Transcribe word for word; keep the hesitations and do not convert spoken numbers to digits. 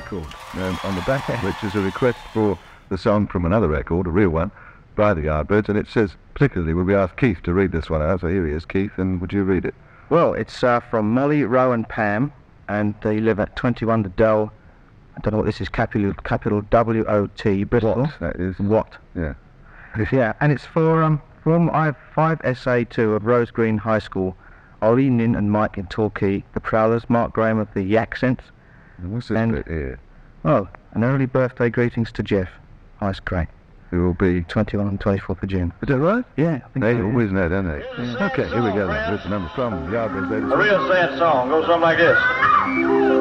record um, on the back, which is a request for the song from another record, a real one, by the Yardbirds, and it says, particularly, will we ask Keith to read this one out? So here he is, Keith, and would you read it? Well, it's uh, from Molly, Roe and Pam, and they live at twenty-one The Dell. I don't know what this is, capital capital W O T, Bristol. What, that is. What? Yeah. Yeah, and it's for um from I have five S A two of Rose Green High School, Ollie, Nin and Mike in Torquay, the Prowlers, Mark Graham of the Accents. And what's this and, bit here? Oh, an early birthday greetings to Jeff, Ice Crane. Who will be twenty-one and twenty-fourth of June. Is that right? Yeah, I think They so, always yeah. know, don't they? Yeah. Okay, here we go then. With the number from the Yardbirds. A real sad song goes something like this.